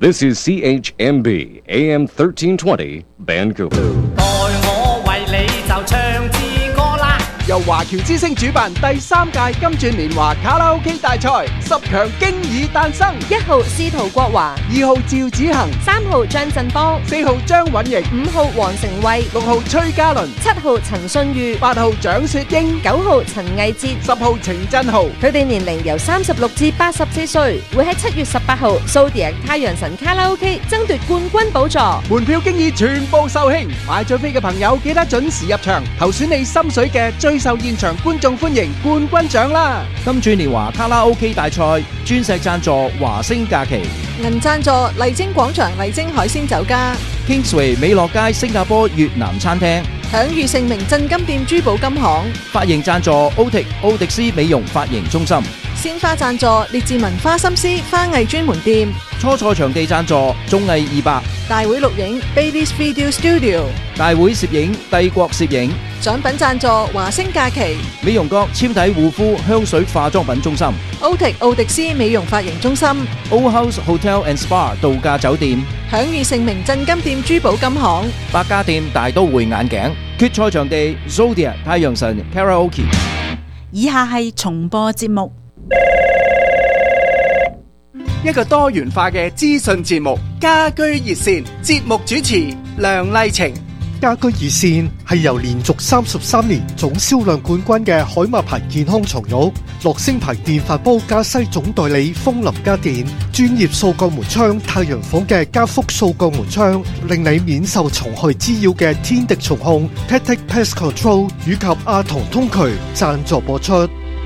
This is CHMB AM 1320 Vancouver. 待我為你就唱支歌啦！ 由華僑之星主辦第3屆金鑽年華卡拉 OK 大賽，10強經已誕生。 1號司徒國華 ，2號趙子恒 ，3號張振邦 ，4號張允瑩 ，5號黃成慧 ，6號崔嘉倫 ，7號陳信裕 ，8號蔣雪英 ，9號陳毅哲 ，10號程振豪。 佢哋年齡由36至84歲，會喺7月18號Zodiac太陽神卡拉 OK 爭奪冠軍寶座。 門票經已全部售罄，買咗飛嘅朋友記得準時入場，投選你心水嘅最受現場觀眾歡迎冠軍獎啦！ 金鑽年華卡拉 OK 大賽，鑽石贊助華星假期， 銀贊助麗晶廣場麗晶海鮮酒家， Kingsway 美樂街新加坡越南餐廳， 享譽盛名鎮金店珠寶金行， 髮型贊助奧迪斯美容髮型中心， 鮮花贊助列治文花心思花藝專門店， 初賽場地贊助綜藝200， 大會錄影 Baby's Video Studio， 大會攝影帝國攝影， 獎品贊助華星假期， 美容閣纖體護膚香水化妝品中心， 奧迪斯美容髮型中心， Old House Hotel and Spa 度假酒店， 享譽盛名鎮金店珠寶金行， 百家店大都會眼鏡，決賽場地 Zodiac 太陽神 Karaoke。 以下係重播節目。 一個多元化嘅資訊節目，家居熱線，節目主持梁麗晴。 家居熱線係由連續33年總銷量冠軍嘅海馬牌健康床褥、樂聲牌電飯煲加西總代理風林家電、專業掃鋼門窗太陽房嘅加福掃鋼門窗，令你免受蟲害滋擾嘅天敵蟲控 Tactic Pest Control 以及阿童通渠贊助播出。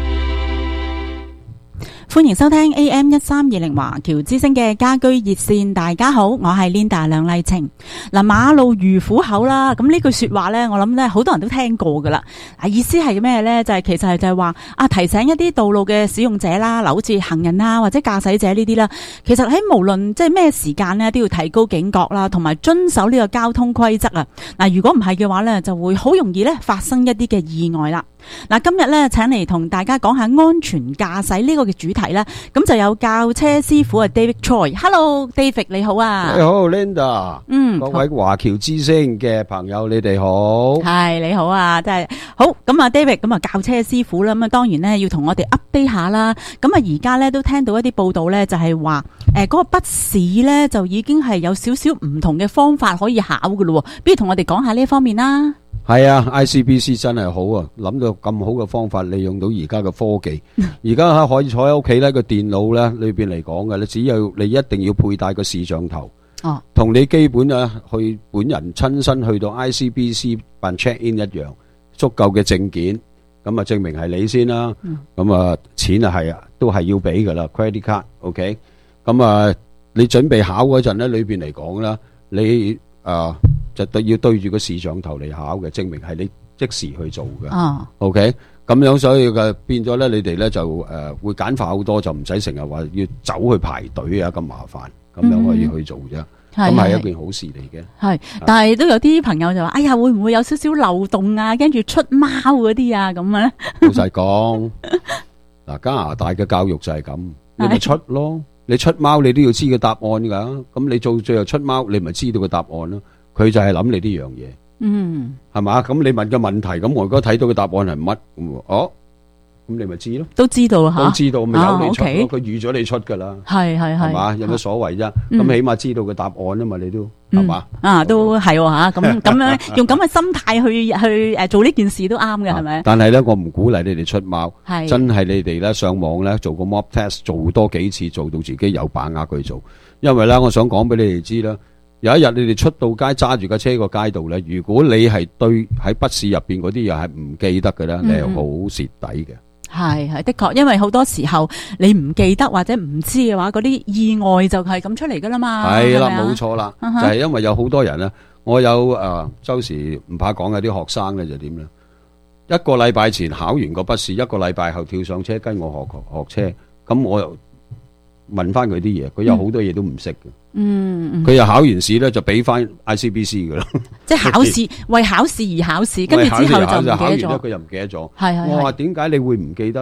歡迎收聽 AM1320 華僑之聲嘅家居熱線。大家好，我係 Linda 梁麗晴。嗱，馬路如虎口啦，咁呢句說話呢，我諗呢好多人都聽過噶啦。意思係咩呢？就係其實就係話提醒一啲道路嘅使用者啦，好似行人啊或者駕駛者呢啲啦。其實喺無論即係咩時間呢，都要提高警覺啦，同埋遵守呢個交通規則啊。嗱，如果唔係嘅話呢，就會好容易呢發生一啲嘅意外啦。嗱，今日呢，請嚟同大家講下安全駕駛呢個嘅主題啦。咁就有教車師傅David Choi。Hello David， 你好啊。 你好 Linda。各位華僑之聲嘅朋友，你哋好。 係，你好啊，真係好。咁啊 David， 咁啊教車師傅啦，咁啊當然呢要同我哋 update 下啦。咁啊而家呢都聽到一啲報道呢，就係話嗰個筆試呢就已經係有少少唔同嘅方法可以考噶咯。不如同我哋講下呢一方面啦。 係啊 ，ICBC 真係好啊，諗到咁好嘅方法，利用到而家嘅科技。而家可以坐喺屋企呢個電腦呢裏邊嚟講嘅，你只有你一定要佩戴個視像頭，同你基本啊去本人親身去到 ICBC 辦 check in 一樣，足夠嘅證件，咁啊證明係你先啦。咁啊錢啊都係要俾噶啦 ，credit card，OK。咁啊你準備考嗰陣呢，裏邊嚟講啦，你就要對住個視像頭嚟考嘅，證明係你即時去做嘅。OK， 咁樣所以嘅變咗咧，你哋咧就會簡化好多，就唔使成日話要走去排隊啊咁麻煩，咁樣可以去做啫。咁係一件好事嚟嘅。係， 但係都有啲朋友就話：哎呀，會唔會有少少漏洞啊？跟住出貓嗰啲啊咁啊？ 老實講，嗱加拿大嘅教育就係咁，你咪出咯。你出貓你都要知個答案㗎，咁你做最後出貓你咪知道個答案咯。佢就係諗你呢樣嘢，係嘛？咁你問個問題，咁我而家睇到個答案係乜？咁你咪知咯， 都知道吓， 都知道咪由你出咯。佢預咗你出噶啦，係嘛？有乜所謂啫？咁起碼知道個答案啊嘛，你都係嘛？ 都係吓，咁樣用咁嘅心態去做呢件事都啱嘅，係咪？ 但係咧，我唔鼓勵你哋出貓，真係你哋咧上網咧做個 mock test， 做多幾次，做到自己有把握去做。因為咧，我想講俾你哋知啦。有一日你哋出到街揸住架車個街道咧，如果你係對喺筆試入邊嗰啲又係唔記得嘅咧，你係好蝕底嘅。係的確，因為好多時候你唔記得或者唔知嘅話，嗰啲意外就係咁出嚟噶啦嘛。 係啦，冇錯啦，就係因為有好多人咧，我有周時唔怕講嘅啲學生咧就點咧，一個禮拜前考完個筆試，一個禮拜後跳上車跟我學車，咁我又問翻佢啲嘢，佢有好多嘢都唔識嘅。佢又考完試咧就俾翻 ICBC 噶啦， 即係考試為考試而考試，跟住之後就唔記得咗。 佢又唔記得咗。我話點解你會唔記得咧？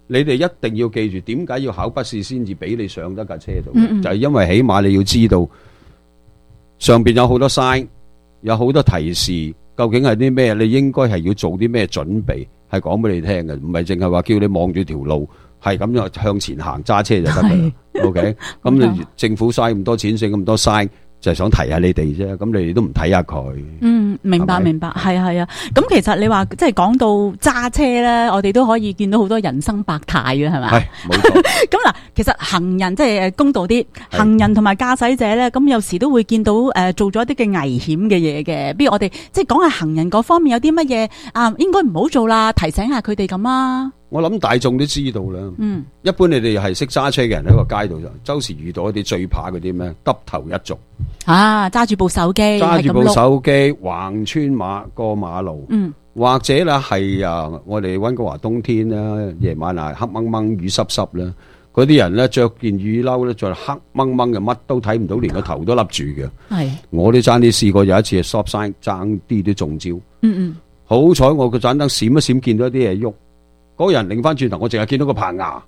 你哋一定要記住，點解要考筆試先至俾你上得架車度？ 嗯就係因為起碼你要知道上邊有好多 sign， 有好多提示，究竟係啲咩？你應該係要做啲咩準備，係講俾你聽嘅，唔係淨係話叫你望住條路係咁樣向前行揸車就得噶啦。OK， 咁你政府嘥咁多錢，整咁多 sign，就係想提下你哋啫。咁你哋都唔睇下佢。 明白明白，係啊。咁其實你話即係講到揸車咧，我哋都可以見到好多人生百態嘅，係咪？ 係冇錯。 咁嗱，其實行人即係公道啲，行人同埋駕駛者咧，咁有時都會見到做咗一啲嘅危險嘅嘢嘅。不如我哋即係講下行人嗰方面有啲乜嘢啊，應該唔好做啦，提醒下佢哋咁啊。 我諗大眾都知道啦。一般你哋係識揸車嘅人喺個街道上，周時遇到一啲最怕嗰啲咩，耷頭一族啊，揸住部手機， 揸住部手機橫穿過馬路，或者咧係我哋溫哥華冬天啦，夜晚黑掹掹雨濕濕啦，嗰啲人咧着件雨褸咧，着黑掹掹嘅，乜都睇唔到，連個頭都笠住嘅。係，我都爭啲試過有一次 stop sign， 爭啲都中招。好彩我個盞燈閃一閃，見到一啲嘢喐。嗰個人擰翻轉頭，我淨係見到個棚牙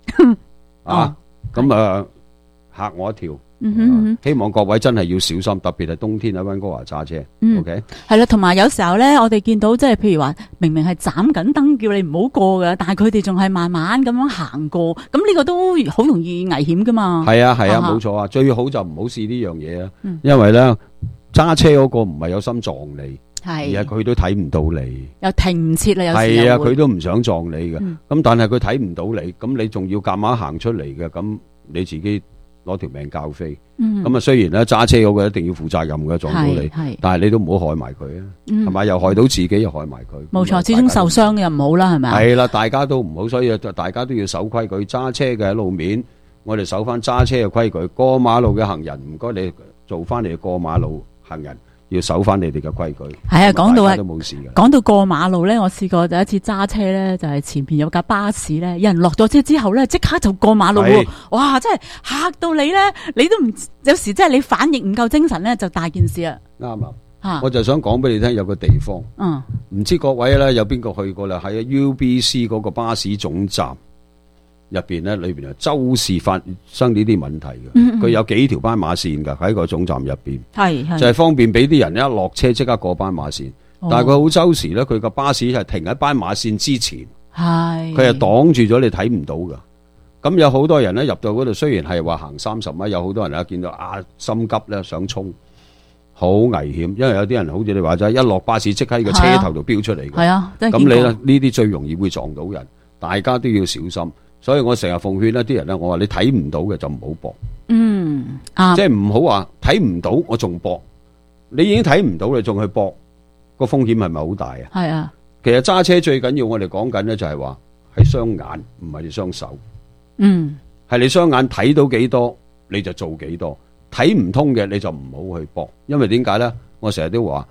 咁嚇我一跳。希望各位真係要小心，特別係冬天喺溫哥華揸車。OK， 係啦，同埋有時候咧，我哋見到即係譬如話，明明係斬緊燈叫你唔好過嘅，但係佢哋仲係慢慢咁樣行過，咁呢個都好容易危險噶嘛。係啊， 冇錯啊，最好就唔好試呢樣嘢啊，因為咧揸車嗰個唔係有心撞你。而係佢都睇唔到你，又停唔切啦。有時係啊，佢都唔想撞你嘅。咁但係佢睇唔到你，咁你仲要夾硬行出嚟嘅，咁你自己攞條命交飛。咁啊，雖然咧揸車嗰個一定要負責任嘅，撞到你，但係你都唔好害埋佢啊。係咪？又害到自己，又害埋佢。冇錯， 始終受傷又唔好啦，係咪？ 係啦，大家都唔好，所以大家都要守規矩。揸車嘅喺路面，我哋守翻揸車嘅規矩。過馬路嘅行人，唔該你做翻你過馬路行人。要守翻你哋嘅規矩。係啊， 講到過馬路咧，我試過第一次揸車咧，就係前邊有架巴士咧，有人落咗車之後咧，即刻就過馬路喎。哇！真係嚇到你咧，你都唔有時真係你反應唔夠精神咧，就大件事啦。 啱啊！我就想講俾你聽，有個地方，唔知各位咧有邊個去過啦？喺 UBC 嗰個巴士總站入邊咧，裏邊啊周時發生呢啲問題嘅。佢有幾條斑馬線㗎，喺個總站入邊，就係方便俾啲人一落車即刻過斑馬線。但係佢好周時咧，佢個巴士係停喺斑馬線之前，佢係擋住咗你睇唔到㗎。咁有好多人咧入到嗰度，雖然係話行30米，有好多人咧見到心急咧想衝，好危險。因為有啲人好似你話齋，一落巴士即刻喺個車頭度飆出嚟嘅。咁你咧呢啲最容易會撞到人，大家都要小心。所以我成日奉勸一啲人咧，我話你睇唔到嘅就唔好搏。即係唔好話睇唔到我仲搏，你已經睇唔到你仲去搏，個風險係咪好大啊？係啊，其實揸車最緊要我哋講緊咧就係話係雙眼，唔係你雙手。係你雙眼睇到幾多你就做幾多，睇唔通嘅你就唔好去搏。因為點解咧？我成日都話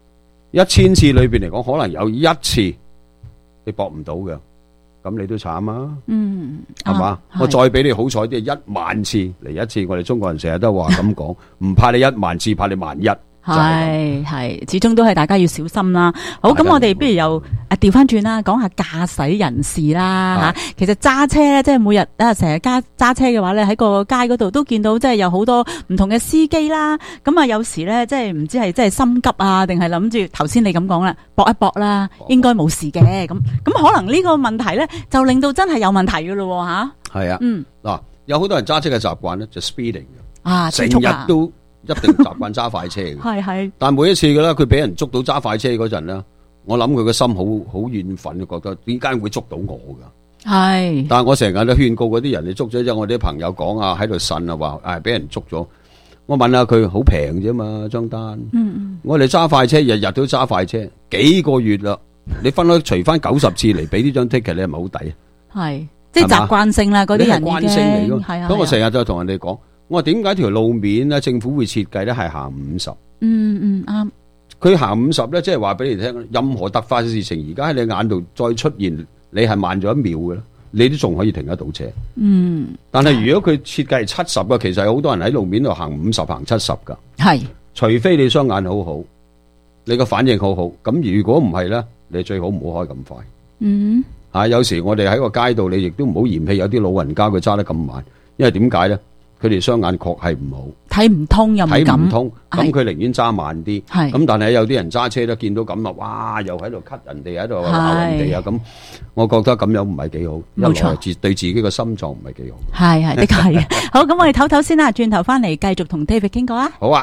1000次裏邊嚟講，可能有1次你搏唔到嘅。咁你都慘啊，係嘛？我再俾你好彩啲，10000次嚟一次。我哋中國人成日都話咁講，唔怕你10000次，怕你11000。 係，始終都係大家要小心啦。好，咁我哋不如又調翻轉啦，講下駕駛人士啦吓。其實揸車咧，即係每日成日揸車嘅話咧，喺個街嗰度都見到，即係有好多唔同嘅司機啦。咁啊，有時咧，即係唔知係即係心急啊，定係諗住頭先你咁講啦，搏一搏啦，應該冇事嘅。咁可能呢個問題咧，就令到真係有問題噶咯吓。係啊， 嗱，有好多人揸車嘅習慣咧，就 speeding 嘅，成日都。一定習慣揸快車嘅，係。但每一次嘅咧，佢俾人捉到揸快車嗰陣咧，我諗佢個心好怨憤，覺得點解會捉到我噶？係。但係我成日都勸告嗰啲人，你捉咗之後，我啲朋友講啊，喺度呻啊，話俾人捉咗。我問下佢，好平啫嘛張單。我哋揸快車，日日都揸快車，幾個月啦，你分開除翻90次嚟俾呢張 ticket，你係咪好抵啊？係，即係習慣性啦，嗰啲人慣性嚟咯。 係啊。 咁我成日就同人哋講。我話點解條路面咧，政府會設計咧係行50？啱。佢行50咧，即係話俾你聽，任何突發嘅事情，而家喺你眼度再出現，你係慢咗1秒嘅，你都仲可以停得到車。但係如果佢設計係70嘅，其實有好多人喺路面度行50、行70噶。係。除非你雙眼好好，你個反應好好，咁如果唔係咧，你最好唔好開咁快。 嗯， 有時我哋喺個街道，你亦都唔好嫌棄有啲老人家佢揸得咁慢，因為點解咧？佢哋雙眼確係唔好， 睇唔通又唔敢， 睇唔通，咁佢寧願揸慢啲。 係咁，但係有啲人揸車都見到咁啦，哇！又喺度cut人哋，喺度鬧人哋啊！咁，我覺得咁樣唔係幾好， 冇錯， 對自己嘅心臟唔係幾好。 係的確係嘅。好，咁我哋唞唞先啦，轉頭翻嚟繼續同 David 傾過啊。 好啊。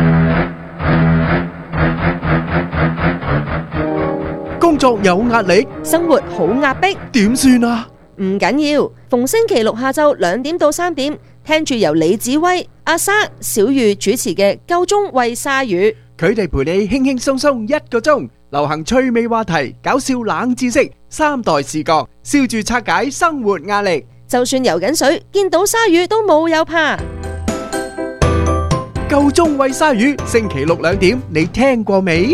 工作有壓力， 生活好壓迫， 點算啊？ 唔緊要，逢星期六下晝2點到3點，聽住由李子威、阿沙、小玉主持嘅《夠鐘喂鯊魚》， 佢哋陪你輕輕鬆鬆1個鐘，流行趣味話題、搞笑冷知識、3代視角，笑住拆解生活壓力。 就算游緊水，見到鯊魚都冇有怕。 夠鐘喂鯊魚，星期六2點，你聽過未？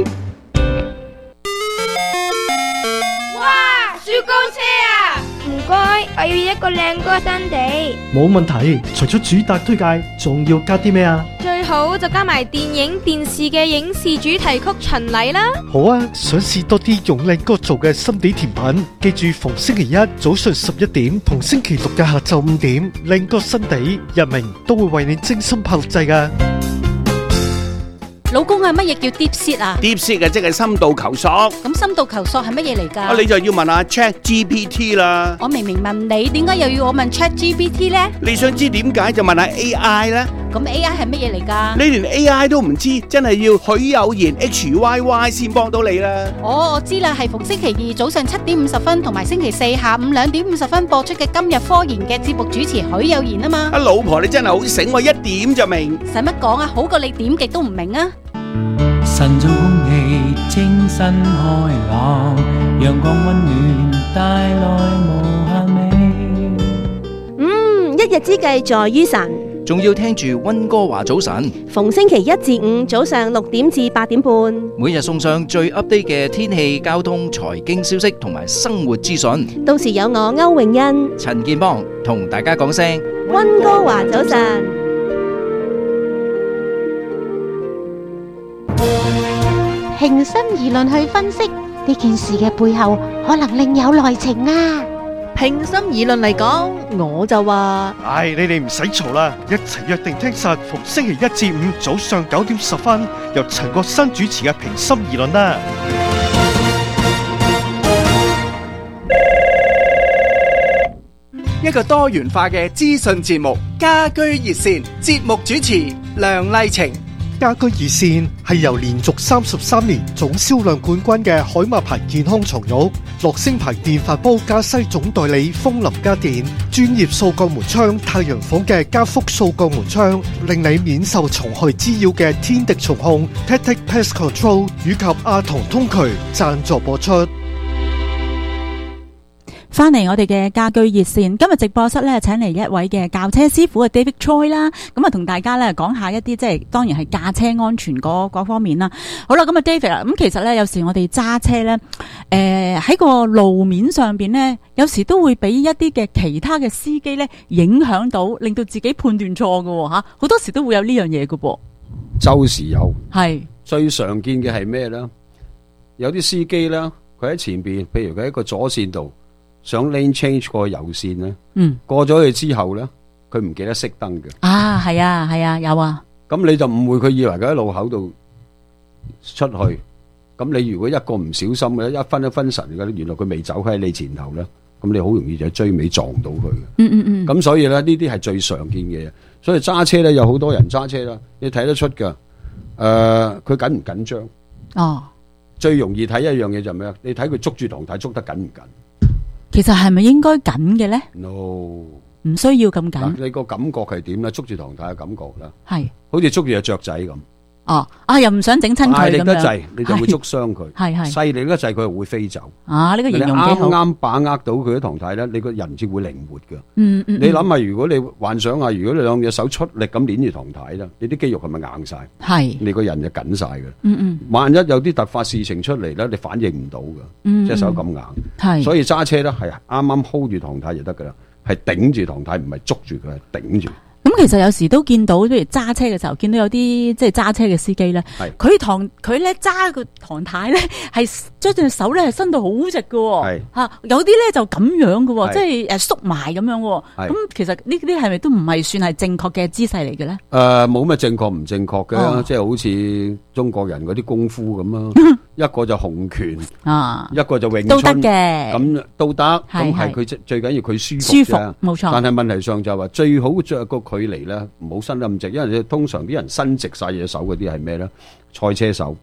哇，雪糕車啊！唔該，我要一個靚哥新地。 冇問題，除咗主打推介，仲要加啲咩啊？ 最好就加埋電影、電視嘅影視主題曲巡禮啦。 好啊，想試多啲用靚哥做嘅心地甜品，記住逢星期一早上11點同星期六嘅下晝5點，靚哥新地日明都會為你精心拍錄製㗎。 老公啊，乜嘢叫 deep seat 啊 ？deep seat 嘅即係深度求索。 咁深度求索係乜嘢嚟㗎？ 你就要問下 ChatGPT 啦。 我明明問你，點解又要我問 ChatGPT 咧？ 你想知點解就問下 AI 啦。 咁 AI 係乜嘢嚟㗎？ 你連 AI 都唔知，真係要許有言 HYY 先幫到你啦。 我知啦，係逢星期二早上7點50分同埋星期四下午2點50分播出嘅今日科研嘅節目主持許有言啊嘛。 老婆你真係好醒，我一點就明。 使乜講啊？好過你點極都唔明啊！ 晨早空氣清新開朗，陽光溫暖帶來無限美。 一日之計在於晨， 仲要聽住溫哥華早晨， 逢星期1至5早上6點至8點半， 每日送上最 update 嘅天氣、交通、財經消息同埋生活資訊。 到時有我歐永欣、 陳建邦同大家講聲溫哥華早晨。 平心而論去分析呢件事嘅背後，可能另有內情啊！ 平心而論嚟講，我就話： 唉，你哋唔使嘈啦，一齊約定聽實逢星期1至5早上9點10分，由陳國新主持嘅平心而論啦。 一個多元化嘅資訊節目，家居熱線節目主持梁麗晴。 家居熱線係由連續33年總銷量冠軍嘅海馬牌健康床褥、樂聲牌電飯煲加西總代理風林家電、專業掃鋼門窗太陽房嘅加福掃鋼門窗，令你免受蟲害滋擾嘅天敵蟲控 Tactic Pest Control 以及阿童通渠贊助播出。 翻嚟我哋嘅家居熱線，今日直播室咧請嚟一位嘅教車師傅嘅 David Choi 啦，咁啊同大家咧講下一啲即係當然係駕車安全嗰方面啦。好啦，咁啊 David 啦，咁其實咧有時我哋揸車咧，喺個路面上邊咧，有時都會俾一啲嘅其他嘅司機咧影響到，令到自己判斷錯㗎吓，好多時都會有呢樣嘢㗎噃。 周時有， 係最常見嘅係咩咧？有啲司機咧，佢喺前邊，譬如佢喺個左線度。想 lane change 過右線咧，過咗去之後咧，佢唔記得熄燈嘅。 啊，係啊，係啊，有啊。 咁你就誤會佢以為佢喺路口度出去。咁你如果一個唔小心嘅，一分神嘅，原來佢未走喺你前頭咧，咁你好容易就追尾撞到佢嘅。咁所以咧，呢啲係最常見嘅嘢。所以揸車咧，有好多人揸車啦，你睇得出㗎。佢緊唔緊張？ 哦， 最容易睇一樣嘢就係咩？你睇佢捉住唐太捉得緊唔緊？ 其實係咪應該緊嘅咧 ？No， 唔需要咁緊。 你個感覺係點咧？捉住唐太嘅感覺啦， 係好似捉住隻雀仔咁。 哦，又唔想整親佢咁樣。大力得滯，你就會捉傷佢。係細力得滯，佢又會飛走。 呢個形容幾好。 啱啱把握到佢啲唐太咧，你個人先會靈活噶。你諗下，如果你幻想下，如果你兩隻手出力咁捏住唐太啦，你啲肌肉係咪硬晒？係。你個人就緊晒嘅。萬一有啲突發事情出嚟咧，你反應唔到噶。隻手咁硬。係。所以揸車咧係啱啱 hold 住唐太就得噶啦，係頂住唐太，唔係捉住佢，係頂住。 咁其實有時都見到，譬如揸車嘅時候，見到有啲即係揸車嘅司機咧，佢咧揸個唐太咧係將隻手咧係伸到好直嘅，嚇有啲咧就咁樣嘅，即係縮埋咁樣。咁其實呢啲係咪都唔係算係正確嘅姿勢嚟嘅咧？ 冇乜正確唔正確嘅，即係好似中國人嗰啲功夫咁咯，一個就洪拳，一個就詠春，都得嘅，咁都得，咁係佢最緊要佢舒服啫，冇錯。但係問題上就係話最好着個距離咧，唔好伸得咁直，因為通常啲人伸直晒隻手嗰啲係咩咧？賽車手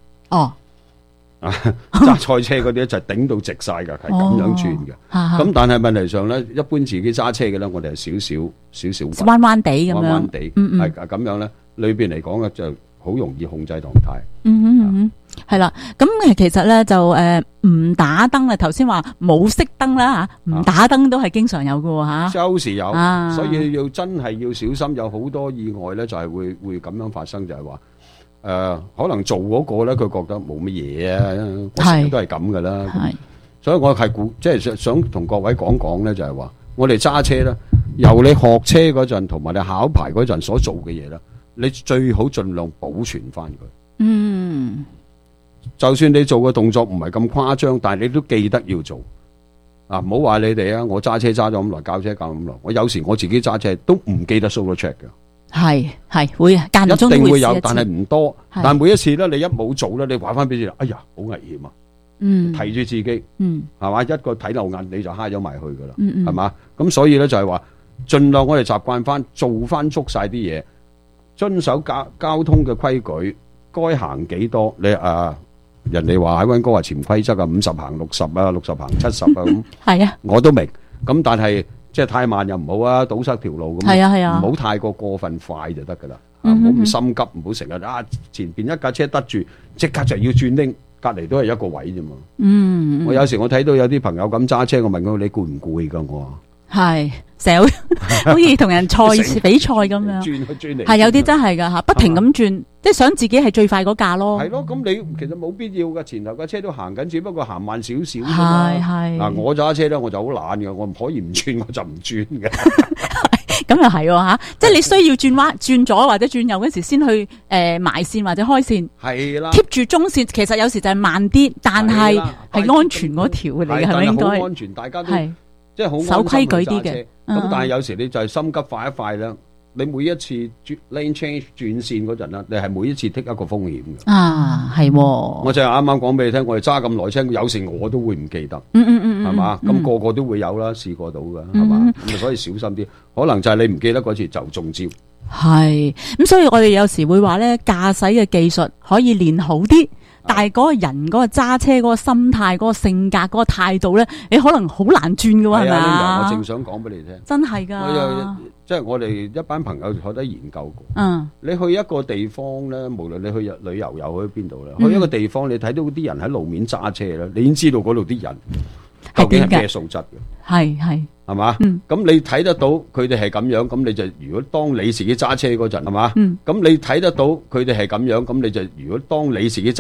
揸賽車嗰啲就頂到直晒噶，係咁樣轉嘅。咁但係問題上咧，一般自己揸車嘅咧，我哋係少少彎彎地咁樣， 彎彎地係咁樣咧，裏邊嚟講咧就好容易控制狀態。 係啦，咁其實咧就唔打燈啊，頭先話冇熄燈啦吓，唔打燈都係經常有嘅吓， 有時有，所以要真係要小心，有好多意外咧就係會咁樣發生，就係話可能做嗰個咧佢覺得冇乜嘢啊，我成日都係咁噶啦，所以我係即係想同各位講咧，就係話我哋揸車咧，由你學車嗰陣同埋你考牌嗰陣所做嘅嘢咧，你最好盡量保存翻佢。就算你做嘅動作唔係咁誇張，但係你都記得要做啊！唔好話你哋啊，我揸車揸咗咁耐，教車教咁耐，我有時我自己揸車都唔記得 solo check 嘅。 係會間中一定會有，但係唔多。但係每一次咧，你一冇做咧，你話翻俾你，哎呀，好危險啊！提住自己，係嘛？一個睇漏眼你就揩咗埋去噶啦，係嘛？咁所以咧就係話，盡量我哋習慣翻做翻足晒啲嘢，遵守交通嘅規矩，該行幾多你人哋話喺溫哥華潛規則啊，50行60啊，60行70啊咁。係啊，我都明。咁但係即係太慢又唔好啊，堵塞條路咁。係啊，唔好太過分快就得噶啦。唔好咁心急，唔好成日前邊一架車得住，即刻就要轉拎，隔離都係一個位啫嘛。我有時我睇到有啲朋友咁揸車，我問佢你攰唔攰㗎？我係成日好似同人比賽咁樣，轉嚟係有啲真係噶吓，不停咁轉，即係想自己係最快嗰架咯。係咯，咁你其實冇必要噶，前頭架車都行緊，只不過行慢少少啫嘛。係嗱，我揸車咧，我就好懶嘅，我唔可以唔轉，我就唔轉嘅。咁又係吓，即係你需要轉左或者轉右嗰時，先去埋線或者開線。係啦 ，keep 住中線，其實有時就係慢啲，但係係安全嗰條嚟嘅，係咪應該？好安全，大家都即係好守規矩啲嘅，咁但係有時你就係心急快一快啦。你每一次lane change 轉線嗰陣啦，你係每一次 take 一個風險嘅。係。我就係啱啱講俾你聽，我哋揸咁耐車，有時我都會唔記得。係嘛？咁個個都會有啦，試過到㗎，係嘛？咁所以小心啲，可能就係你唔記得嗰次就中招。係。咁所以我哋有時會話咧，駕駛嘅技術可以練好啲。但係嗰個人嗰個揸車嗰個心態、嗰個性格、嗰個態度咧，你可能好難轉㗎喎，係咪？我正想講俾你聽，真係㗎。即係我哋一班朋友學得研究過。你去一個地方咧，無論你去旅遊又去邊度咧，去一個地方你睇到啲人喺路面揸車咧，你已經知道嗰度啲人究竟係咩素質嘅。係嘛？咁你睇得到佢哋係咁樣，咁你就如果當你自己揸車嗰陣，係嘛？咁你睇得到佢哋係咁樣，咁你就如果當你自己